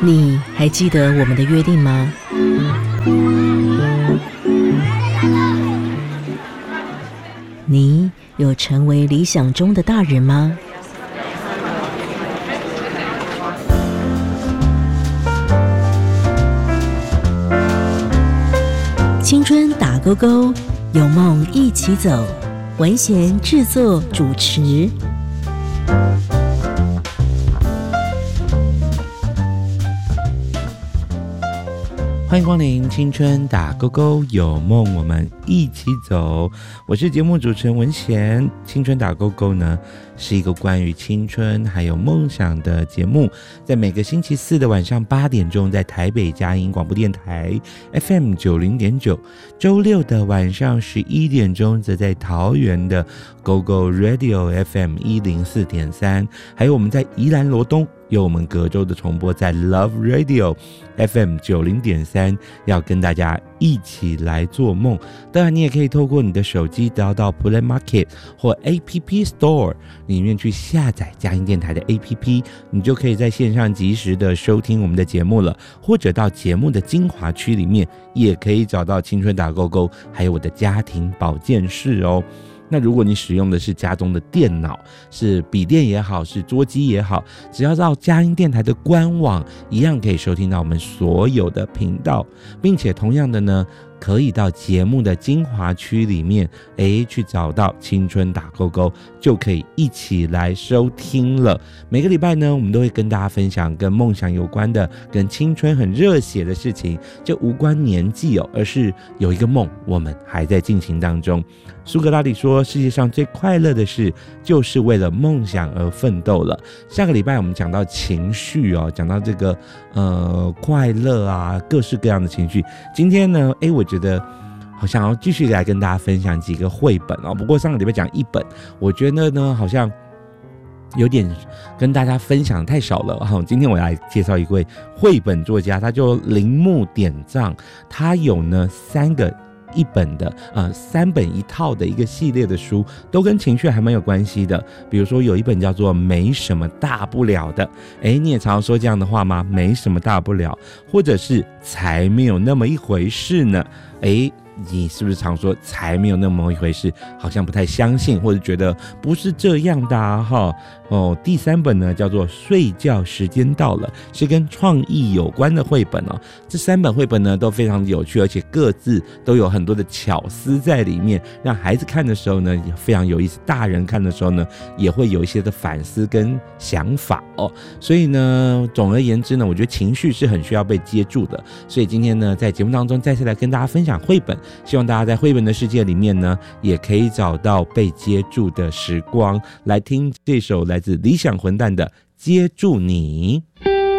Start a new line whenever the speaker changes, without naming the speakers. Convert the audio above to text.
你还记得我们的约定吗？你有成为理想中的大人吗？青春打勾勾，有梦一起走。文贤制作主持。
欢迎光临青春打勾勾，有梦我们一起走。我是节目主持人文贤。青春打勾勾呢，是一个关于青春还有梦想的节目，在每个星期四的晚上8点钟，在台北佳音广播电台 FM 90.9，周六的晚上11点钟，则在桃园的 GoGo Radio FM 104.3，还有我们在宜兰罗东有我们隔周的重播，在 Love Radio FM 90.3，要跟大家一起来做梦。当然你也可以透过你的手机到 Play Market 或 App Store 里面去下载佳音电台的 App， 你就可以在线上及时的收听我们的节目了，或者到节目的精华区里面也可以找到青春打勾勾还有我的家庭保健室哦。那如果你使用的是家中的电脑，是笔电也好，是桌机也好，只要到佳音电台的官网，一样可以收听到我们所有的频道，并且同样的呢，可以到节目的精华区里面去找到青春打勾勾，就可以一起来收听了。每个礼拜呢，我们都会跟大家分享跟梦想有关的，跟青春很热血的事情，就无关年纪哦，而是有一个梦我们还在进行当中。苏格拉底说，世界上最快乐的事就是为了梦想而奋斗了。下个礼拜我们讲到情绪哦，讲到这个快乐啊，各式各样的情绪。今天呢我觉得好像要继续来跟大家分享几个绘本哦。不过上个礼拜讲一本，我觉得呢好像有点跟大家分享太少了。今天我来介绍一位绘本作家，他就铃木典藏，他有呢一本的3本1套的一个系列的书，都跟情绪还蛮有关系的。比如说有一本叫做没什么大不了的，你也常常说这样的话吗？没什么大不了，或者是才没有那么一回事呢？你是不是常说才没有那么一回事，好像不太相信，或者觉得不是这样的啊？第3本呢叫做睡觉时间到了，是跟创意有关的绘本哦。这3本绘本呢都非常有趣，而且各自都有很多的巧思在里面，让孩子看的时候呢也非常有意思，大人看的时候呢也会有一些的反思跟想法哦。所以呢，总而言之呢，我觉得情绪是很需要被接住的。所以今天呢，在节目当中再次来跟大家分享绘本，希望大家在绘本的世界里面呢，也可以找到被接住的时光。来听这首来自理想混蛋的《接住你》。